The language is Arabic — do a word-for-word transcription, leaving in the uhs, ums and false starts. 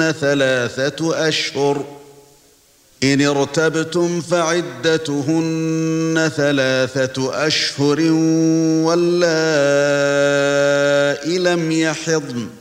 ثلاثة أشهر إن ارتبتم فعدتهن ثلاثة أشهر واللائي لم يحضن